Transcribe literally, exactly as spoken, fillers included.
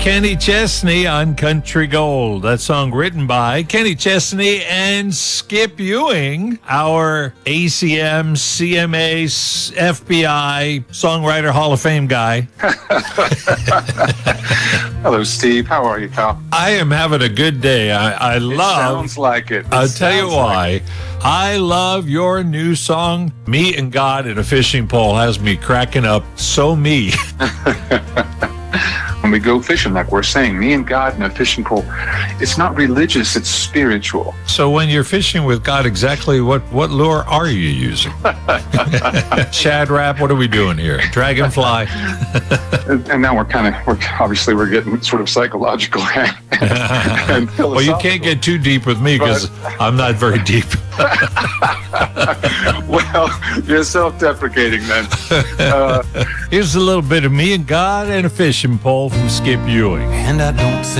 Kenny Chesney on Country Gold. That song written by Kenny Chesney and Skip Ewing, our A C M, C M A, F B I, Songwriter Hall of Fame guy. Hello, Steve. How are you, pal? I am having a good day. I, I It love... sounds like it. It I'll tell you sounds why. like it. I love your new song, Me and God in a Fishing Pole, has me cracking up. So me. When we go fishing, like we're saying, me and God in a fishing pole, it's not religious, it's spiritual. So when you're fishing with God, exactly what, what lure are you using? Shad Rap, what are we doing here? Dragonfly? And, and now we're kind of, we're obviously we're getting sort of psychological and, and philosophical. Well, you can't get too deep with me because I'm not very deep. Well, you're self-deprecating then. Uh, Here's a little bit of Me and God and a Fishing Pole from Skip Ewing. And I don't